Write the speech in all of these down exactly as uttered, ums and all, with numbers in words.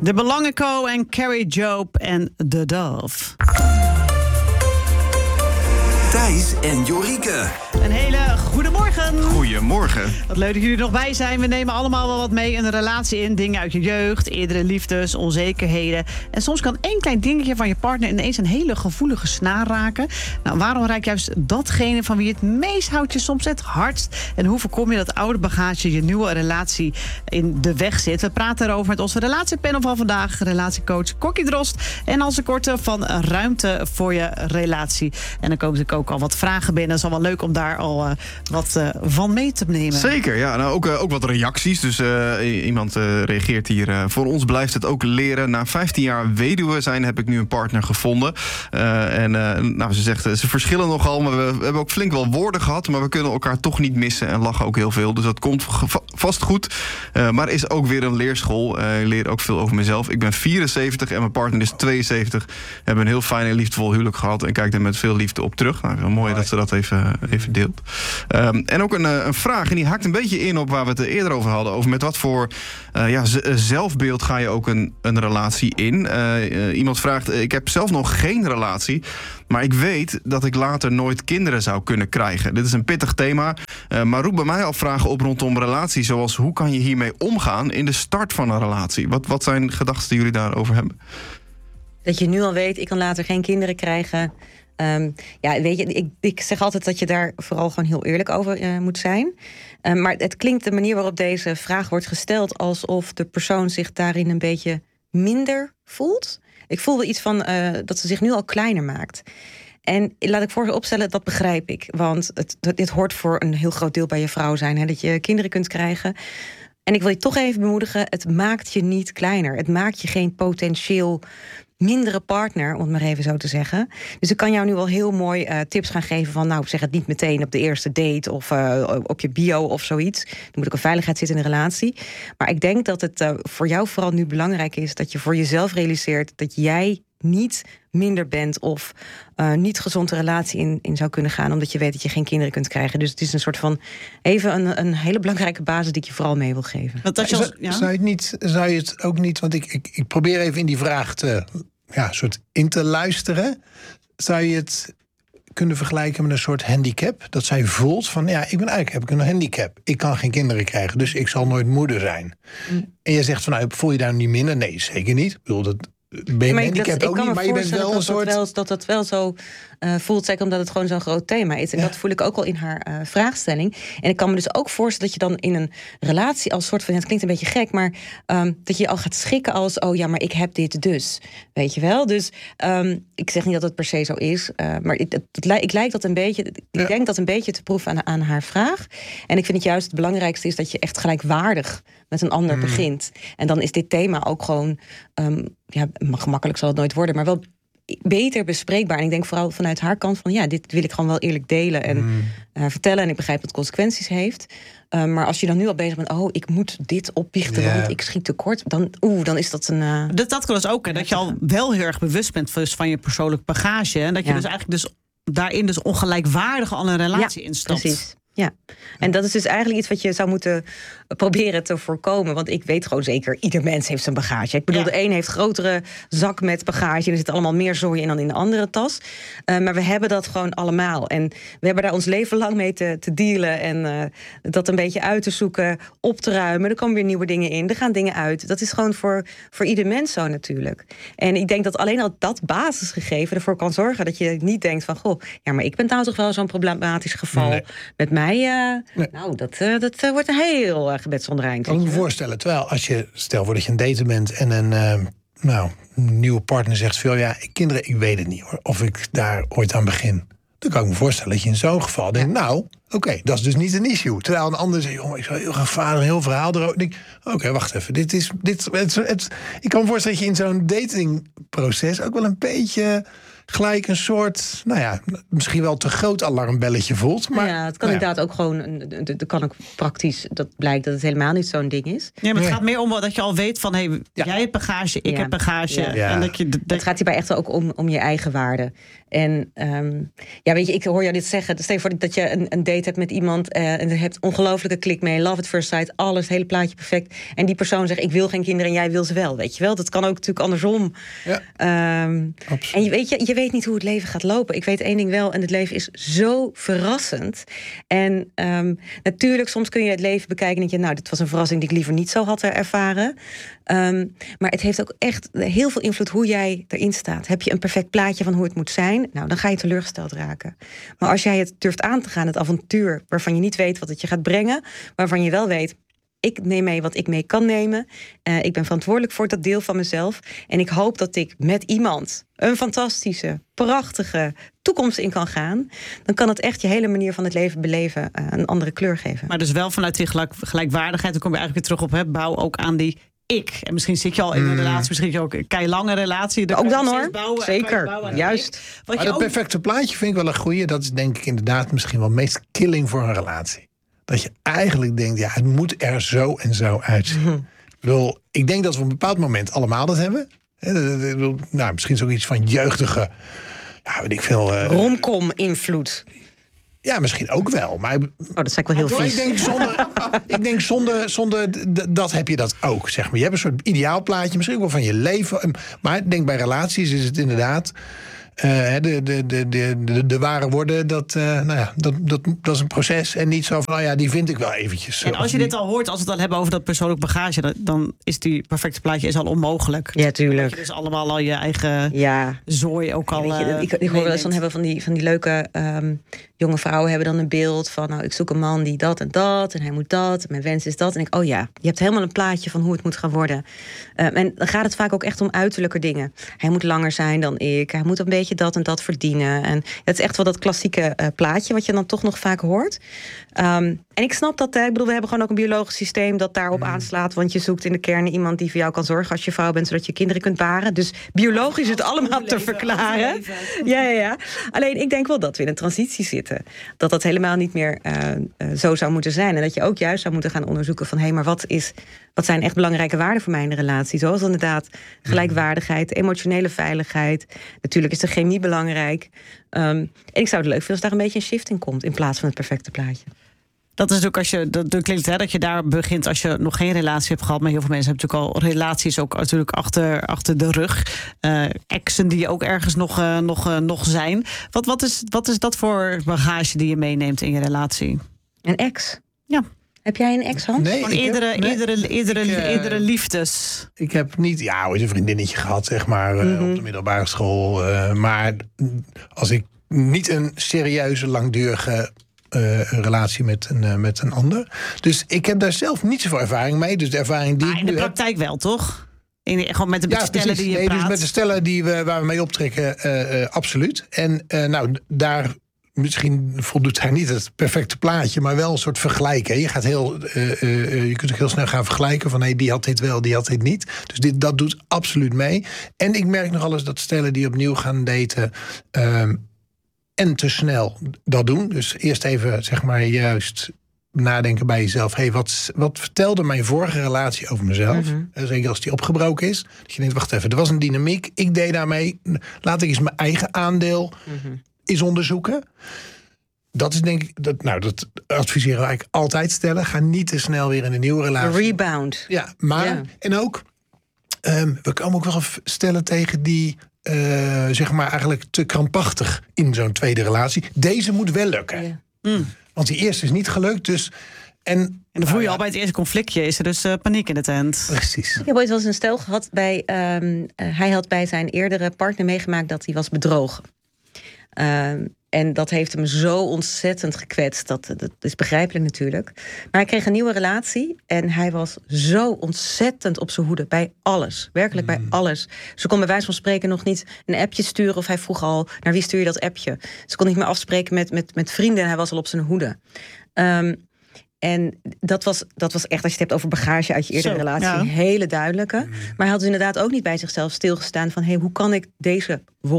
De Belangenco en Carrie Job en The Dove. Thijs en Jorike. Een hele goede morgen. Goedemorgen. Wat leuk dat jullie er nog bij zijn. We nemen allemaal wel wat mee. Een relatie in, dingen uit je jeugd, eerdere liefdes, onzekerheden. En soms kan één klein dingetje van je partner ineens een hele gevoelige snaar raken. Nou, waarom raakt juist datgene van wie het meest houdt je soms het hardst? En hoe voorkom je dat oude bagage je nieuwe relatie in de weg zit? We praten erover met onze relatiepanel van vandaag. Relatiecoach Kokkie Drost. En als korte van Ruimte voor je relatie. En dan komen natuurlijk ook al wat vragen binnen. Dat is al wel leuk om daar al uh, wat uh, van mee te nemen. Zeker, ja. Nou, ook, uh, ook wat reacties. Dus uh, iemand uh, reageert hier. Uh, voor ons blijft het ook leren. Na vijftien jaar weduwe zijn heb ik nu een partner gevonden. Uh, en uh, nou, ze zegt, uh, ze verschillen nogal. Maar we, we hebben ook flink wel woorden gehad. Maar we kunnen elkaar toch niet missen en lachen ook heel veel. Dus dat komt va- vast goed. Uh, maar is ook weer een leerschool. Uh, ik leer ook veel over mezelf. Ik ben vierenzeventig en mijn partner is tweeënzeventig. We hebben een heel fijn en liefdevol huwelijk gehad. En kijk er met veel liefde op terug. Nou, mooi, mooi dat ze dat even, even deelt. Um, en ook een, een vraag, en die haakt een beetje in op waar we het eerder over hadden. Over met wat voor uh, ja, z- zelfbeeld ga je ook een, een relatie in. Uh, uh, iemand vraagt, ik heb zelf nog geen relatie, maar ik weet dat ik later nooit kinderen zou kunnen krijgen. Dit is een pittig thema, uh, maar roept bij mij al vragen op rondom relaties. Zoals, hoe kan je hiermee omgaan in de start van een relatie? Wat, wat zijn gedachten die jullie daarover hebben? Dat je nu al weet, ik kan later geen kinderen krijgen. Um, ja, weet je, ik, ik zeg altijd dat je daar vooral gewoon heel eerlijk over uh, moet zijn. Um, maar het klinkt de manier waarop deze vraag wordt gesteld alsof de persoon zich daarin een beetje minder voelt. Ik voel wel iets van uh, dat ze zich nu al kleiner maakt. En laat ik voor opstellen, dat begrijp ik. Want het, dit hoort voor een heel groot deel bij je vrouw zijn. Hè, dat je kinderen kunt krijgen. En ik wil je toch even bemoedigen, het maakt je niet kleiner. Het maakt je geen potentieel mindere partner, om het maar even zo te zeggen. Dus ik kan jou nu wel heel mooi uh, tips gaan geven van, nou, zeg het niet meteen op de eerste date of uh, op je bio of zoiets. Er moet ook een veiligheid zitten in de relatie. Maar ik denk dat het uh, voor jou vooral nu belangrijk is dat je voor jezelf realiseert dat jij niet minder bent of uh, niet gezond de relatie in, in zou kunnen gaan, omdat je weet dat je geen kinderen kunt krijgen. Dus het is een soort van even een, een hele belangrijke basis die ik je vooral mee wil geven. Want dat je als, ja? zou, je het niet, zou je het ook niet, want ik, ik, ik probeer even in die vraag te, ja, soort in te luisteren. Zou je het kunnen vergelijken met een soort handicap? Dat zij voelt van, ja, ik ben eigenlijk heb ik een handicap. Ik kan geen kinderen krijgen, dus ik zal nooit moeder zijn. Mm. En je zegt van, nou, voel je daar niet minder? Nee, zeker niet. Ik bedoel, dat ben je maar handicap dat, ook niet, maar je bent wel dat een soort... Dat, wel, dat dat wel zo uh, voelt, zeker omdat het gewoon zo'n groot thema is. En ja. Dat voel ik ook al in haar uh, vraagstelling. En ik kan me dus ook voorstellen dat je dan in een relatie als soort van... Ja, het klinkt een beetje gek, maar um, dat je al gaat schikken als... oh ja, maar ik heb dit dus. Weet je wel? Dus um, ik zeg niet dat het per se zo is. Uh, maar het, het, het, ik lijk dat een beetje... Ik ja. denk dat een beetje te proeven aan, aan haar vraag. En ik vind het juist het belangrijkste is dat je echt gelijkwaardig met een ander mm. begint. En dan is dit thema ook gewoon... Um, ja, gemakkelijk zal het nooit worden, maar wel beter bespreekbaar. En ik denk vooral vanuit haar kant van, ja, dit wil ik gewoon wel eerlijk delen en mm. uh, vertellen. En ik begrijp dat het consequenties heeft. Uh, maar als je dan nu al bezig bent, oh, ik moet dit opbiechten, yeah. want ik schiet tekort, dan, oeh, dan is dat een... Uh, dat, dat kan dus ook, hè, dat je al wel heel erg bewust bent van je persoonlijk bagage. En dat je ja. dus eigenlijk dus daarin dus ongelijkwaardig al een relatie ja, instapt. Precies. Ja, en dat is dus eigenlijk iets wat je zou moeten proberen te voorkomen. Want ik weet gewoon zeker, ieder mens heeft zijn bagage. Ik bedoel, ja. de een heeft grotere zak met bagage en er zit allemaal meer zooi in dan in de andere tas. Uh, maar we hebben dat gewoon allemaal. En we hebben daar ons leven lang mee te, te dealen en uh, dat een beetje uit te zoeken, op te ruimen. Er komen weer nieuwe dingen in, er gaan dingen uit. Dat is gewoon voor, voor ieder mens zo natuurlijk. En ik denk dat alleen al dat basisgegeven ervoor kan zorgen dat je niet denkt van, goh, ja, maar ik ben nou toch wel zo'n problematisch geval nee. met mij. Uh, nee. Nou, dat, uh, dat uh, wordt een heel uh, gebedsonderreind. Ik kan me voorstellen, terwijl als je, stel voor dat je een daten bent en een, uh, nou, een nieuwe partner zegt veel, ja, kinderen, ik weet het niet hoor, of ik daar ooit aan begin. Dan kan ik me voorstellen dat je in zo'n geval denkt, ja. nou, oké, okay, dat is dus niet een issue. Terwijl een ander zegt, joh, ik zou heel graag vader, een heel verhaal erover. Oké, okay, wacht even, dit is, dit, het, het, ik kan me voorstellen dat je in zo'n datingproces ook wel een beetje gelijk een soort, nou ja, misschien wel te groot alarmbelletje voelt. Maar ja, het kan nou ja. inderdaad ook gewoon, een- dat kan ook praktisch, dat blijkt dat het helemaal niet zo'n ding is. Ja, maar het Nee. gaat meer om dat je al weet van... Hey, Ja. jij hebt bagage, ik Ja. heb bagage. Ja. Ja. En dat je, dat, Het gaat hierbij echt ook om, om je eigen waarde. En um, ja, weet je, ik hoor jou dit zeggen. Stel je voor dat je een, een date hebt met iemand uh, en je hebt ongelofelijke klik mee, love at first sight, alles, het hele plaatje perfect. En die persoon zegt, ik wil geen kinderen en jij wil ze wel, weet je wel. Dat kan ook natuurlijk andersom. Ja. Um, Absoluut. en je weet, je, je weet niet hoe het leven gaat lopen. Ik weet één ding wel, en het leven is zo verrassend. En um, natuurlijk, soms kun je het leven bekijken en denk je, nou, dit was een verrassing die ik liever niet zo had ervaren. Um, maar het heeft ook echt heel veel invloed hoe jij erin staat. Heb je een perfect plaatje van hoe het moet zijn? Nou, dan ga je teleurgesteld raken. Maar als jij het durft aan te gaan, het avontuur, waarvan je niet weet wat het je gaat brengen, waarvan je wel weet, ik neem mee wat ik mee kan nemen. Uh, ik ben verantwoordelijk voor dat deel van mezelf. En ik hoop dat ik met iemand een fantastische, prachtige toekomst in kan gaan. Dan kan het echt je hele manier van het leven beleven uh, een andere kleur geven. maar dus wel vanuit die gelijk, gelijkwaardigheid. Dan kom je eigenlijk weer terug op, hè, bouw ook aan die ik. En misschien zit je al in een relatie, misschien heb je ook een keilange relatie. Dan Ook kan je dan, steeds hoor. bouwen, kan je Zeker. bouwen aan die Juist. ik. Wat Maar je dat ook, perfecte plaatje vind ik wel een goeie. Dat is denk ik inderdaad misschien wel het meest killing voor een relatie. Dat je eigenlijk denkt, ja, het moet er zo en zo uitzien. Mhm. Ik bedoel, ik denk dat we op een bepaald moment allemaal dat hebben. Hè, dat- dat- ik bedoel, Nou, misschien is ook iets van jeugdige, ja, weet ik veel. eh, Romcom-invloed. ja, misschien ook wel. Maar ik- Oh, dat zei ik wel heel ik vies. denk, zonder, ik denk zonder, zonder d- dat heb je dat ook, zeg maar. Je hebt een soort ideaalplaatje, misschien ook wel van je leven. Maar ik denk bij relaties is het inderdaad eh, de, de, de, de, de, de ware worden, dat, eh, nou ja, dat, dat, dat is een proces. En niet zo van, nou ja, die vind ik wel eventjes. en als je dit al hoort, als we het dan hebben over dat persoonlijk bagage, dan, dan is die perfecte plaatje is al onmogelijk. Ja, Dat je tuurlijk. dus allemaal al je eigen Ja. zooi ook al. Weet je, eh, ik, ik hoor wel eens van meeneemt. hebben van die, van die leuke um, jonge vrouwen hebben dan een beeld van, nou, ik zoek een man die dat en dat en hij moet dat en mijn wens is dat. En ik, oh ja, je hebt helemaal een plaatje van hoe het moet gaan worden. Um, en dan gaat het vaak ook echt om uiterlijke dingen. Hij moet langer zijn dan ik, hij moet een beetje dat en dat verdienen. En het is echt wel dat klassieke uh, plaatje wat je dan toch nog vaak hoort. Um, en ik snap dat, hè. Ik bedoel, we hebben gewoon ook een biologisch systeem dat daarop Mm. aanslaat, want je zoekt in de kern iemand die voor jou kan zorgen als je vrouw bent, zodat je kinderen kunt baren. Dus biologisch is het allemaal te verklaren. Ja, ja, ja. Alleen ik denk wel dat we in een transitie zitten. Dat dat helemaal niet meer uh, uh, zo zou moeten zijn. En dat je ook juist zou moeten gaan onderzoeken van, hé, maar wat is, wat zijn echt belangrijke waarden voor mij in de relatie? Zoals inderdaad gelijkwaardigheid, emotionele veiligheid. Natuurlijk is de chemie belangrijk. Um, en ik zou het leuk vinden als daar een beetje een shift in komt in plaats van het perfecte plaatje. Dat is ook als je, dat, dat klinkt hè, dat je daar begint als je nog geen relatie hebt gehad. Maar heel veel mensen hebben natuurlijk al relaties ook natuurlijk achter, achter de rug. Uh, exen die ook ergens nog, uh, nog, uh, nog zijn. Wat, wat, is, wat is dat voor bagage die je meeneemt in je relatie? Een ex? Ja. Heb jij een ex, Hans? Nee, Gewoon ik heb- eerdere, nee, eerdere, eerdere, ik, eh, eerdere liefdes. Ik heb niet, ja, ooit een vriendinnetje gehad, zeg maar, uh, Mm-hmm. op de middelbare school. Uh, maar als ik niet een serieuze, langdurige uh, relatie met een, uh, met een ander. Dus ik heb daar zelf niet zoveel ervaring mee. Dus de ervaring die Maar ik in de nu heb. praktijk wel, toch? In, gewoon met de Ja, stellen precies. die je Nee, praat. dus met de stellen die we, waar we mee optrekken, uh, uh, absoluut. En uh, nou, daar misschien voldoet hij niet het perfecte plaatje, maar wel een soort vergelijken. Je gaat heel, uh, uh, je kunt ook heel snel gaan vergelijken van, hey, die had dit wel, die had dit niet. Dus dit, dat doet absoluut mee. En ik merk nogal eens dat stellen die opnieuw gaan daten um, en te snel dat doen. Dus eerst even, zeg maar, juist nadenken bij jezelf. Hey, wat, wat vertelde mijn vorige relatie over mezelf? Mm-hmm. Zeker als die opgebroken is. Dat je denkt, wacht even, er was een dynamiek. Ik deed daarmee. Laat ik eens mijn eigen aandeel mm-hmm. eens onderzoeken. Dat is denk ik, dat, nou, dat adviseren we eigenlijk altijd stellen. Ga niet te snel weer in een nieuwe relatie. Rebound. Ja, maar, ja. En ook, um, we komen ook wel stellen tegen die, uh, zeg maar, eigenlijk te krampachtig in zo'n tweede relatie. Deze moet wel lukken. Ja. Mm. Want die eerste is niet gelukt, dus... En, en dan voel je nou, al bij het eerste conflictje, is er dus uh, paniek in de tent. Precies. Ik heb ooit wel eens een stel gehad bij... Um, uh, hij had bij zijn eerdere partner meegemaakt dat hij was bedrogen. Um, en dat heeft hem zo ontzettend gekwetst. Dat, dat is begrijpelijk natuurlijk. Maar hij kreeg een nieuwe relatie. En hij was zo ontzettend op zijn hoede. Bij alles. Werkelijk mm. bij alles. Ze kon bij wijze van spreken nog niet een appje sturen. Of hij vroeg al, naar wie stuur je dat appje? Ze kon niet meer afspreken met, met, met vrienden. En hij was al op zijn hoede. Um, En dat was, dat was echt, als je het hebt over bagage uit je eerdere Zo, relatie, ja. een hele duidelijke. Maar hij had dus inderdaad ook niet bij zichzelf stilgestaan van, hey, hoe kan ik deze wond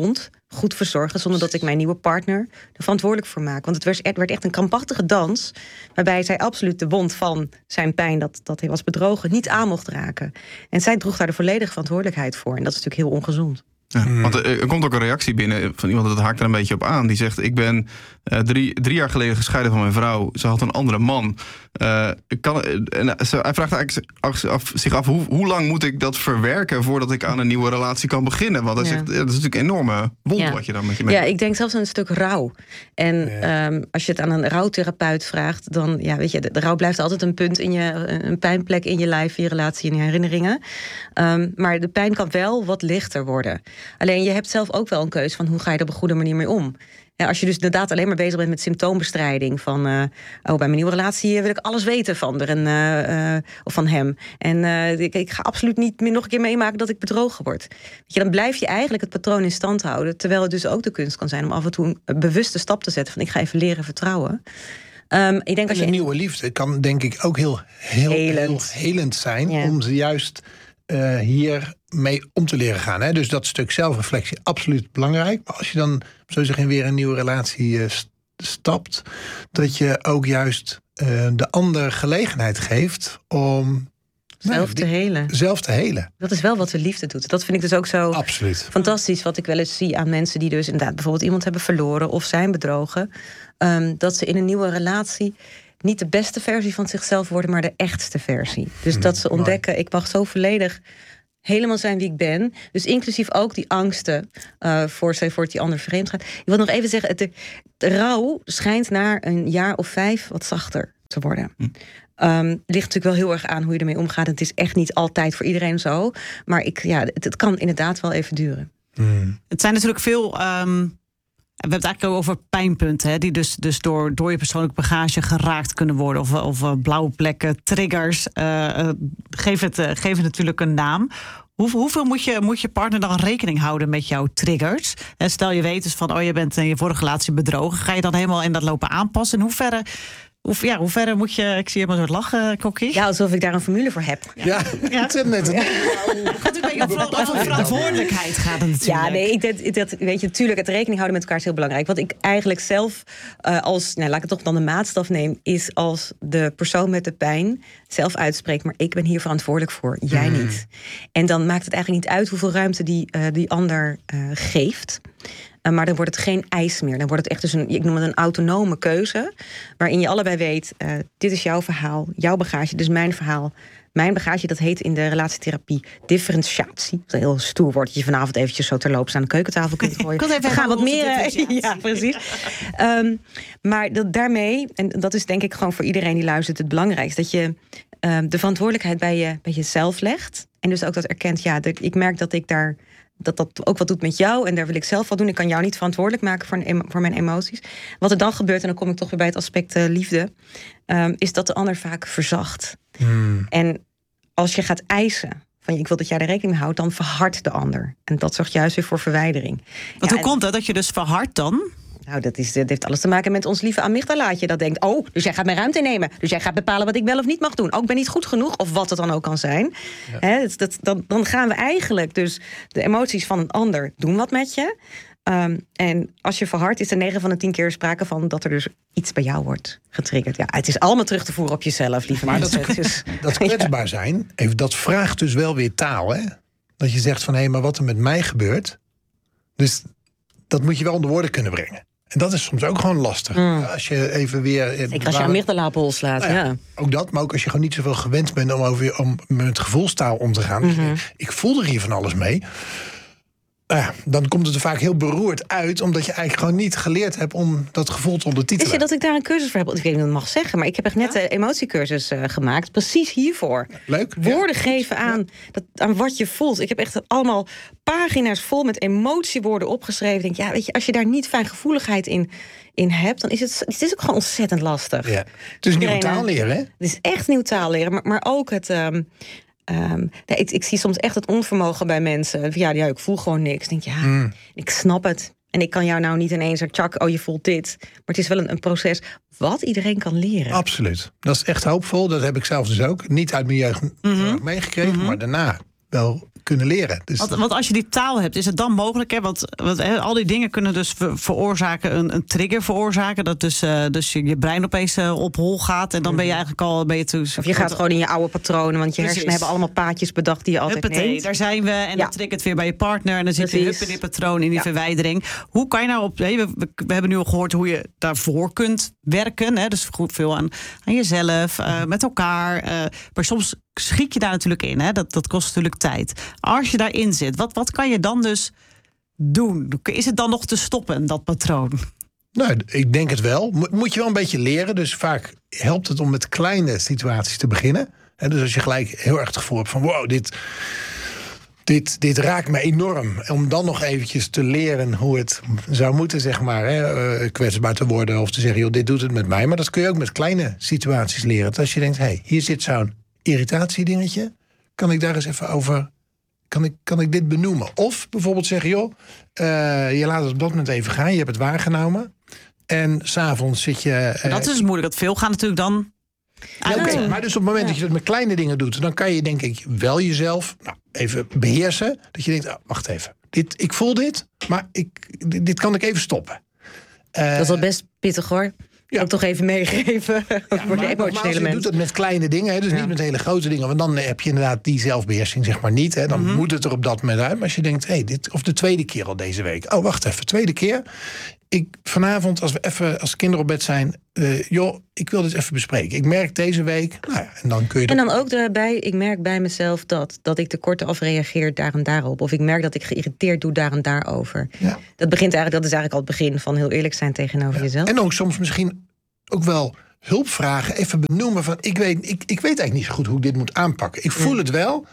goed verzorgen zonder dat ik mijn nieuwe partner er verantwoordelijk voor maak. Want het werd, het werd echt een krampachtige dans waarbij zij absoluut de wond van zijn pijn dat, dat hij was bedrogen niet aan mocht raken. En zij droeg daar de volledige verantwoordelijkheid voor. En dat is natuurlijk heel ongezond. Ja, want er, er komt ook een reactie binnen van iemand, dat haakt er een beetje op aan. Die zegt, ik ben uh, drie, drie jaar geleden gescheiden van mijn vrouw. Ze had een andere man. Uh, ik kan, en hij vraagt eigenlijk af, af, zich af, hoe, hoe lang moet ik dat verwerken voordat ik aan een nieuwe relatie kan beginnen? Want hij ja. zegt, ja, dat is natuurlijk een enorme wond ja. wat je dan met je mee. Ja, ik denk zelfs aan een stuk rouw. En Ja. um, als je het aan een rouwtherapeut vraagt, dan, ja, weet je, de, de rouw blijft altijd een punt in je, een pijnplek in je lijf, in je relatie, in je herinneringen. Um, maar de pijn kan wel wat lichter worden. Alleen je hebt zelf ook wel een keuze van hoe ga je er op een goede manier mee om. Ja, als je dus inderdaad alleen maar bezig bent met symptoombestrijding. Van, uh, oh, bij mijn nieuwe relatie wil ik alles weten van er en, uh, uh, of van hem. En uh, ik, ik ga absoluut niet meer nog een keer meemaken dat ik bedrogen word. Weet je, dan blijf je eigenlijk het patroon in stand houden. Terwijl het dus ook de kunst kan zijn om af en toe een bewuste stap te zetten. Van ik ga even leren vertrouwen. Um, ik denk als En je een nieuwe liefde kan denk ik ook heel, heel, Helend. heel helend zijn. Ja. Om ze juist uh, hier mee om te leren gaan. Hè? Dus dat stuk zelfreflectie absoluut belangrijk. Maar als je dan zo zeggen weer een nieuwe relatie uh, stapt, dat je ook juist uh, de ander gelegenheid geeft om zelf nou, te die, helen. zelf te helen. Dat is wel wat de liefde doet. Dat vind ik dus ook zo Absoluut. fantastisch. Wat ik wel eens zie aan mensen die dus inderdaad bijvoorbeeld iemand hebben verloren of zijn bedrogen. Um, dat ze in een nieuwe relatie niet de beste versie van zichzelf worden, maar de echtste versie. Dus Mm, dat ze mooi. ontdekken, ik mag zo volledig helemaal zijn wie ik ben. Dus inclusief ook die angsten uh, voor, voor het die ander vreemd gaat. Ik wil nog even zeggen, het, de rouw schijnt na een jaar of vijf wat zachter te worden. Hm. Um, ligt natuurlijk wel heel erg aan hoe je ermee omgaat. Het is echt niet altijd voor iedereen zo. Maar ik, ja, het, het kan inderdaad wel even duren. Mm. Het zijn natuurlijk veel. Um, we hebben het eigenlijk ook over pijnpunten, hè, die dus, dus door, door je persoonlijke bagage geraakt kunnen worden. Of, of uh, blauwe plekken, triggers. Uh, uh, geef, het, uh, geef het natuurlijk een naam. Hoe, hoeveel moet je, moet je partner dan rekening houden met jouw triggers? En stel je weet dus van, oh, je bent in je vorige relatie bedrogen. Ga je dan helemaal in dat lopen aanpassen? In hoeverre, hoe, ja, hoe verder moet je... Ik zie je maar zo lachen, Kokkie. Ja, alsof ik daar een formule voor heb. Ja, ja. Het zit net. Over verantwoordelijkheid gaat het natuurlijk. Ja, nee, ik, dat, dat, weet je, natuurlijk, het rekening houden met elkaar is heel belangrijk. Wat ik eigenlijk zelf uh, als, nou, laat ik het toch dan de maatstaf neem, is als de persoon met de pijn zelf uitspreekt, maar ik ben hier verantwoordelijk voor, jij mm. niet. En dan maakt het eigenlijk niet uit hoeveel ruimte die, uh, die ander uh, geeft. Uh, maar dan wordt het geen eis meer. Dan wordt het echt dus een, ik noem het een autonome keuze, waarin je allebei weet, uh, dit is jouw verhaal, jouw bagage, dus mijn verhaal. Mijn bagage, dat heet in de relatietherapie differentiatie. Dat is een heel stoer woord dat je vanavond eventjes zo terloops aan de keukentafel kunt gooien. Ik even We gaan wat meer. Ja, ja, precies. Um, maar dat, daarmee, en dat is denk ik gewoon voor iedereen die luistert het belangrijkste, dat je um, de verantwoordelijkheid bij, je, bij jezelf legt. En dus ook dat erkent, ja, de, ik merk dat ik daar, dat dat ook wat doet met jou en daar wil ik zelf wat doen. Ik kan jou niet verantwoordelijk maken voor, een, voor mijn emoties. Wat er dan gebeurt, en dan kom ik toch weer bij het aspect uh, liefde, um, is dat de ander vaak verzacht. Hmm. En als je gaat eisen van ik wil dat jij er rekening mee houdt, dan verhardt de ander. En dat zorgt juist weer voor verwijdering. Want ja, hoe komt dat, dat je dus verhardt dan? Nou, dat, is, dat heeft alles te maken met ons lieve amygdalaatje. Dat denkt, oh, dus jij gaat mijn ruimte nemen. Dus jij gaat bepalen wat ik wel of niet mag doen. Ook ben niet goed genoeg, of wat het dan ook kan zijn. Ja. He, dat, dat, dan, dan gaan we eigenlijk dus de emoties van een ander doen wat met je. Um, en als je verhardt, is er negen van de tien keer sprake van dat er dus iets bij jou wordt getriggerd. Ja, het is allemaal terug te voeren op jezelf, lieve maar mensen. Dat, is, dat kwetsbaar zijn, even, dat vraagt dus wel weer taal, hè? Dat je zegt van, hé, hey, maar wat er met mij gebeurt, dus dat moet je wel onder woorden kunnen brengen. En dat is soms ook gewoon lastig. Mm. Als je even weer... Ik als je amygdala op hol slaat, nou ja, ja. Ook dat, maar ook als je gewoon niet zoveel gewend bent om, over, om met gevoelstaal om te gaan. Mm-hmm. Ik, ik voel er hier van alles mee. Nou ja, dan komt het er vaak heel beroerd uit, omdat je eigenlijk gewoon niet geleerd hebt om dat gevoel te ondertitelen. Is je dat ik daar een cursus voor heb? Ik weet niet of ik dat mag zeggen, maar ik heb echt net een ja? emotiecursus uh, gemaakt, precies hiervoor. Leuk. Woorden ja. geven aan, ja. dat, aan wat je voelt. Ik heb echt allemaal pagina's vol met emotiewoorden opgeschreven. Ik denk, ja, weet je, als je daar niet fijngevoeligheid in, in hebt, dan is het, het is ook gewoon ontzettend lastig. Ja. Het is nieuw taal leren, hè? Het is echt nieuw taal leren, maar, maar ook het... Um, Um, nee, ik, ik zie soms echt het onvermogen bij mensen. Ja, ja, ik voel gewoon niks. Ik denk, ja, mm. ik snap het. En ik kan jou nou niet ineens zeggen, tjak, oh, je voelt dit. Maar het is wel een, een proces wat iedereen kan leren. Absoluut. Dat is echt hoopvol. Dat heb ik zelf dus ook. Niet uit mijn jeugd mm-hmm. meegekregen, mm-hmm. maar daarna wel kunnen leren. Dus Want, want als je die taal hebt, is het dan mogelijk? Hè? Want, want hè, al die dingen kunnen dus ver- veroorzaken, een, een trigger veroorzaken. Dat dus, uh, dus je, je brein opeens uh, op hol gaat. En dan ben je eigenlijk al... Ben je toe, Of je gaat gewoon in je oude patronen. Want je Precies. hersenen hebben allemaal paadjes bedacht die je altijd Huppatee, neemt. daar zijn we. En Ja. dan triggert weer bij je partner. En dan zit je Precies. hup in dit patroon, in die Ja. verwijdering. Hoe kan je nou op... Hey, we, we, we hebben nu al gehoord hoe je daarvoor kunt werken. Hè? Dus goed veel aan, aan jezelf, uh, met elkaar. Uh, maar soms schiet je daar natuurlijk in. Hè? Dat, dat kost natuurlijk tijd. Als je daarin zit, wat, wat kan je dan dus doen? Is het dan nog te stoppen, dat patroon? Nou, ik denk het wel. Mo- Moet je wel een beetje leren. Dus vaak helpt het om met kleine situaties te beginnen. He, dus als je gelijk heel erg het gevoel hebt van... wow, dit, dit, dit raakt me enorm. Om dan nog eventjes te leren hoe het zou moeten, zeg maar. Hè, uh, kwetsbaar te worden of te zeggen... joh, dit doet het met mij. Maar dat kun je ook met kleine situaties leren. Dat als je denkt, hé, hey, hier zit zo'n irritatiedingetje. Kan ik daar eens even over... Kan ik, kan ik dit benoemen? Of bijvoorbeeld zeggen, joh, uh, je laat het op dat moment even gaan. Je hebt het waargenomen. En s'avonds zit je... Uh, Dat is dus moeilijk. Dat veel gaan natuurlijk dan... Ja, Oké, okay. Maar dus op het moment ja. dat je dat met kleine dingen doet... dan kan je denk ik wel jezelf nou, even beheersen. Dat je denkt, oh, wacht even. Dit, ik voel dit, maar ik, dit, dit kan ik even stoppen. Uh, dat is wel best pittig hoor. Ja. Ook toch even meegeven ja, voor de emotionele mensen. Je doet het met kleine dingen, hè, dus ja. niet met hele grote dingen. Want dan heb je inderdaad die zelfbeheersing zeg maar niet. Hè, dan mm-hmm. moet het er op dat moment uit. Maar als je denkt, hey, dit, of de tweede keer al deze week. Oh, wacht even, tweede keer. Ik, vanavond, als we even als kinderen op bed zijn... Uh, joh, ik wil dit even bespreken. Ik merk deze week... Nou ja, en dan kun je... En dan ook daarbij, ik merk bij mezelf dat... dat ik te kort af reageer daar en daarop. Of ik merk dat ik geïrriteerd doe daar en daarover. Ja. Dat begint eigenlijk, dat is eigenlijk al het begin van heel eerlijk zijn tegenover ja. jezelf. En ook soms misschien ook wel hulp vragen. Even benoemen van, ik weet, ik, ik weet eigenlijk niet zo goed hoe ik dit moet aanpakken. Ik voel ja. het wel,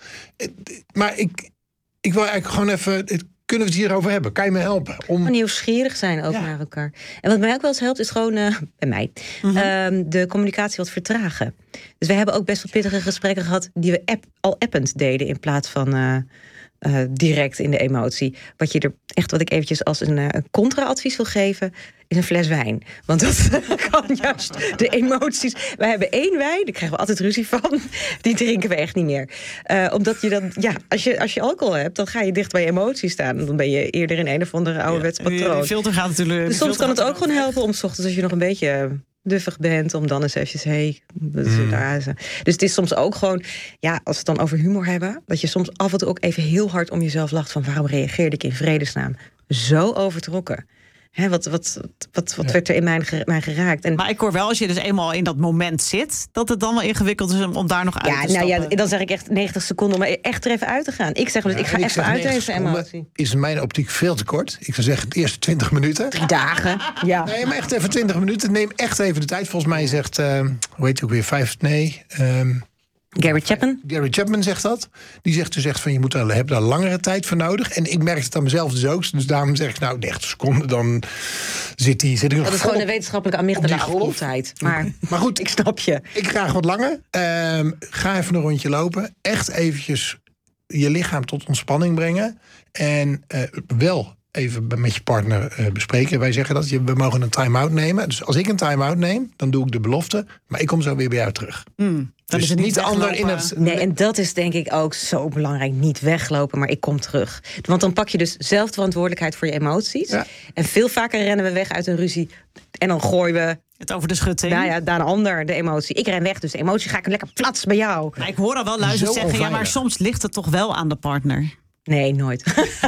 maar ik, ik wil eigenlijk gewoon even... Kunnen we het hierover hebben? Kan je me helpen? Om nieuwsgierig zijn ook ja. naar elkaar. En wat mij ook wel eens helpt, is gewoon, uh, bij mij, mm-hmm. uh, de communicatie wat vertragen. Dus we hebben ook best wel pittige gesprekken gehad die we app, al append deden in plaats van uh, uh, direct in de emotie. Wat je er echt, wat ik eventjes als een, uh, een contra-advies wil geven, is een fles wijn. Want dat kan juist de emoties... Wij hebben één wijn, daar krijgen we altijd ruzie van. Die drinken we echt niet meer. Uh, omdat je dan... Ja, als je, als je alcohol hebt, dan ga je dicht bij je emoties staan. Dan ben je eerder in een of andere ouderwets ja, patroon. De filter gaat natuurlijk... Dus soms kan het ook gewoon helpen om 's ochtends, als je nog een beetje duffig bent, om dan eens eventjes... Hey, mm. daar is. Dus het is soms ook gewoon... Ja, als we het dan over humor hebben, dat je soms af en toe ook even heel hard om jezelf lacht van waarom reageerde ik in vredesnaam zo overtrokken? He, wat wat, wat, wat ja. werd er in mijn, mij geraakt? En maar ik hoor wel, als je dus eenmaal in dat moment zit, dat het dan wel ingewikkeld is om, om daar nog uit ja, te stappen. Nou ja, dan zeg ik echt negentig seconden om echt er even uit te gaan. Ik zeg dus, ja, ik ga even uit deze emotie. Is in mijn optiek veel te kort. Ik zou zeggen, het eerste twintig minuten. Drie dagen, ja. Nee, maar echt even twintig minuten. Neem echt even de tijd. Volgens mij zegt, uh, hoe heet je ook weer, vijf, nee... Um, Gary Chapman? Gary Chapman zegt dat. Die zegt dus echt van je moet daar, heb daar langere tijd voor nodig. En ik merk het aan mezelf dus ook. Dus daarom zeg ik nou negentig seconden, dan zit die zit ik nog. Dat is gewoon een wetenschappelijke amygdala-afkoeltijd. Maar, maar goed, ik snap je. Ik graag wat langer. Um, ga even een rondje lopen. Echt eventjes je lichaam tot ontspanning brengen. En uh, wel even met je partner uh, bespreken. Wij zeggen dat je, we mogen een time-out nemen. Dus als ik een time-out neem, dan doe ik de belofte. Maar ik kom zo weer bij jou terug. Mm. Dan dus is het niet ander in het... Nee, en dat is denk ik ook zo belangrijk. Niet weglopen, maar ik kom terug. Want dan pak je dus zelf de verantwoordelijkheid voor je emoties. Ja. En veel vaker rennen we weg uit een ruzie. En dan gooien we... Het over de schutting. Nou ja, naar een ander, de emotie. Ik ren weg, dus de emotie ga ik lekker plats bij jou. Maar ik hoor al wel luisteren zeggen... Onveilig. Ja, maar soms ligt het toch wel aan de partner. Nee, nooit.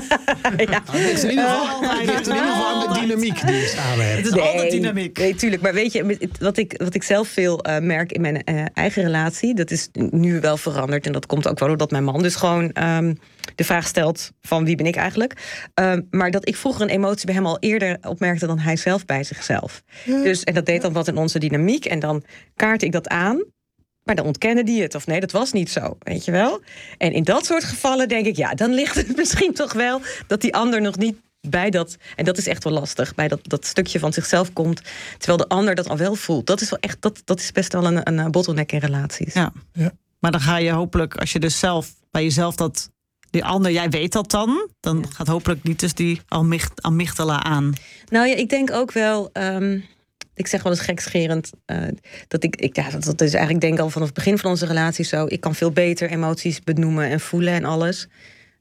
ja. Het ligt in ieder geval, uh, in ieder geval aan de dynamiek die je samen hebt. Het is nee, altijd dynamiek. Nee, tuurlijk. Maar weet je, wat ik, wat ik zelf veel uh, merk in mijn uh, eigen relatie... dat is nu wel veranderd. En dat komt ook wel doordat mijn man dus gewoon um, de vraag stelt... van wie ben ik eigenlijk? Um, maar dat ik vroeger een emotie bij hem al eerder opmerkte... dan hij zelf bij zichzelf. Ja. Dus, en dat deed dan wat in onze dynamiek. En dan kaart ik dat aan... Maar dan ontkende die het. Of nee, dat was niet zo, weet je wel? En in dat soort gevallen denk ik... ja, dan ligt het misschien toch wel... dat die ander nog niet bij dat... en dat is echt wel lastig... bij dat, dat stukje van zichzelf komt... terwijl de ander dat al wel voelt. Dat is wel echt, dat, dat is best wel een, een bottleneck in relaties. Ja. Ja. Maar dan ga je hopelijk... als je dus zelf bij jezelf dat... die ander, jij weet dat dan... dan ja. gaat hopelijk niet dus die amygdala aan. Nou ja, ik denk ook wel... Um, Ik zeg wel eens gekscherend, uh, dat ik, ik ja, dat, dat is eigenlijk denk al vanaf het begin van onze relatie zo. Ik kan veel beter emoties benoemen en voelen en alles.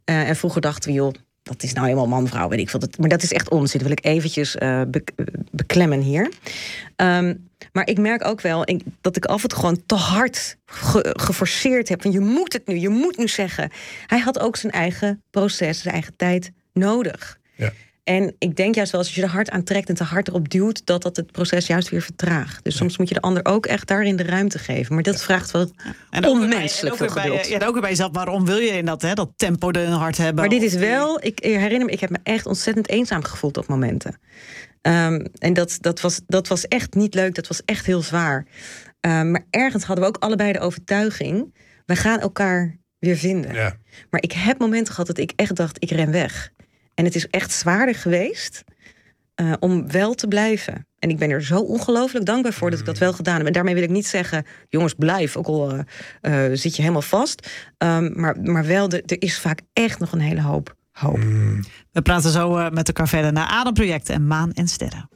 Uh, en vroeger dachten we, joh, dat is nou helemaal man-vrouw, weet ik veel. Dat, maar dat is echt onzin. Dat wil ik eventjes uh, be- beklemmen hier. Um, maar ik merk ook wel ik, dat ik af en toe gewoon te hard ge- geforceerd heb. Van je moet het nu, je moet nu zeggen. Hij had ook zijn eigen proces, zijn eigen tijd nodig. Ja. En ik denk juist wel, als je er hard aan trekt en te hard erop duwt, dat dat het proces juist weer vertraagt. Dus ja. soms moet je de ander ook echt daarin de ruimte geven. Maar dat ja. vraagt wel ja. onmenselijk veel geduld. Bij, ja, en ook weer bij jezelf, waarom wil je in dat, hè, dat tempo erin hard hebben? Maar dit is wel, ik herinner me, ik heb me echt ontzettend eenzaam gevoeld op momenten. Um, en dat, dat, was, dat was echt niet leuk, dat was echt heel zwaar. Um, maar ergens hadden we ook allebei de overtuiging, we gaan elkaar weer vinden. Ja. Maar ik heb momenten gehad dat ik echt dacht, ik ren weg. En het is echt zwaarder geweest uh, om wel te blijven. En ik ben er zo ongelooflijk dankbaar voor dat ik dat wel gedaan heb. En daarmee wil ik niet zeggen, jongens, blijf. Ook al uh, uh, zit je helemaal vast. Um, maar, maar wel, de, er is vaak echt nog een hele hoop hoop. We praten zo uh, met elkaar verder naar Ademproject en Maan en Sterren.